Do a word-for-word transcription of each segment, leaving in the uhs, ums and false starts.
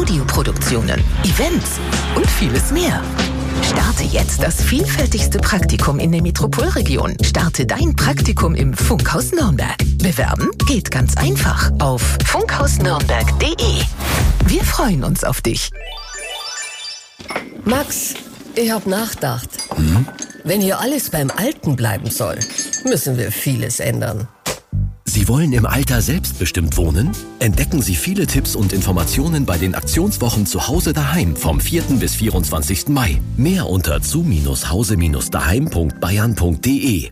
Audioproduktionen, Events und vieles mehr. Starte jetzt das vielfältigste Praktikum in der Metropolregion. Starte dein Praktikum im Funkhaus Nürnberg. Bewerben geht ganz einfach auf funkhaus nürnberg punkt de. Wir freuen uns auf dich. Max, ich hab nachgedacht. Hm? Wenn hier alles beim Alten bleiben soll, müssen wir vieles ändern. Sie wollen im Alter selbstbestimmt wohnen? Entdecken Sie viele Tipps und Informationen bei den Aktionswochen zu Hause daheim vom vierten bis vierundzwanzigsten Mai. Mehr unter zu Hause daheim punkt bayern punkt de.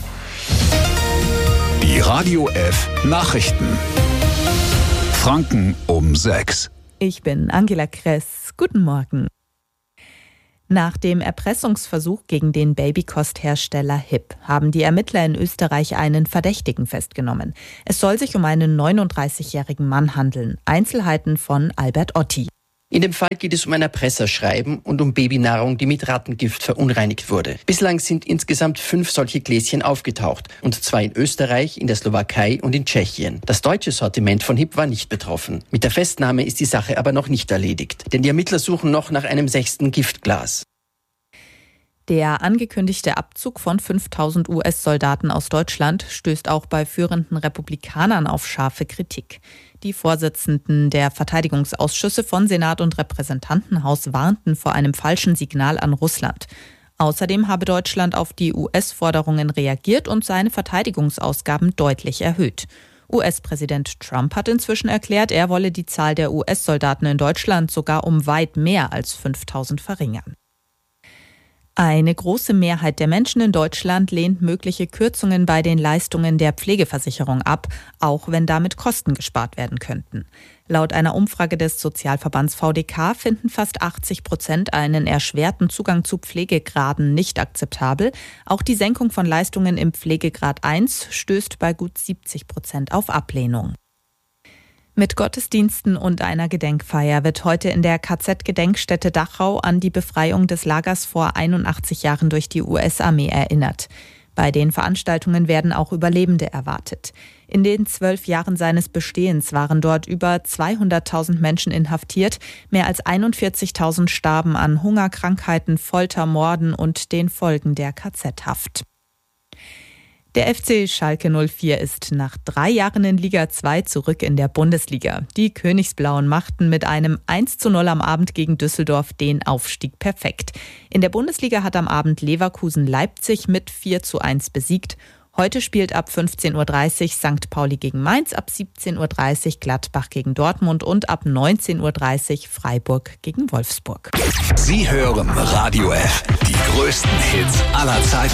Die Radio F Nachrichten. Franken um sechs. Ich bin Angela Kress. Guten Morgen. Nach dem Erpressungsversuch gegen den Babykosthersteller Hipp haben die Ermittler in Österreich einen Verdächtigen festgenommen. Es soll sich um einen neununddreißigjährigen Mann handeln. Einzelheiten von Albert Otti. In dem Fall geht es um ein Erpresserschreiben und um Babynahrung, die mit Rattengift verunreinigt wurde. Bislang sind insgesamt fünf solche Gläschen aufgetaucht, und zwar in Österreich, in der Slowakei und in Tschechien. Das deutsche Sortiment von Hipp war nicht betroffen. Mit der Festnahme ist die Sache aber noch nicht erledigt, denn die Ermittler suchen noch nach einem sechsten Giftglas. Der angekündigte Abzug von fünftausend U S-Soldaten aus Deutschland stößt auch bei führenden Republikanern auf scharfe Kritik. Die Vorsitzenden der Verteidigungsausschüsse von Senat und Repräsentantenhaus warnten vor einem falschen Signal an Russland. Außerdem habe Deutschland auf die U S-Forderungen reagiert und seine Verteidigungsausgaben deutlich erhöht. U S-Präsident Trump hat inzwischen erklärt, er wolle die Zahl der U S-Soldaten in Deutschland sogar um weit mehr als fünftausend verringern. Eine große Mehrheit der Menschen in Deutschland lehnt mögliche Kürzungen bei den Leistungen der Pflegeversicherung ab, auch wenn damit Kosten gespart werden könnten. Laut einer Umfrage des Sozialverbands V D K finden fast achtzig Prozent einen erschwerten Zugang zu Pflegegraden nicht akzeptabel. Auch die Senkung von Leistungen im Pflegegrad eins stößt bei gut siebzig Prozent auf Ablehnung. Mit Gottesdiensten und einer Gedenkfeier wird heute in der K Z-Gedenkstätte Dachau an die Befreiung des Lagers vor einundachtzig Jahren durch die U S-Armee erinnert. Bei den Veranstaltungen werden auch Überlebende erwartet. In den zwölf Jahren seines Bestehens waren dort über zweihunderttausend Menschen inhaftiert. Mehr als einundvierzigtausend starben an Hunger, Krankheiten, Folter, Morden und den Folgen der K Z-Haft. Der F C Schalke null vier ist nach drei Jahren in Liga zwei zurück in der Bundesliga. Die Königsblauen machten mit einem eins zu null am Abend gegen Düsseldorf den Aufstieg perfekt. In der Bundesliga hat am Abend Leverkusen Leipzig mit vier zu eins besiegt. Heute spielt ab fünfzehn Uhr dreißig Sankt Pauli gegen Mainz, ab siebzehn Uhr dreißig Gladbach gegen Dortmund und ab neunzehn Uhr dreißig Freiburg gegen Wolfsburg. Sie hören Radio F, die größten Hits aller Zeiten.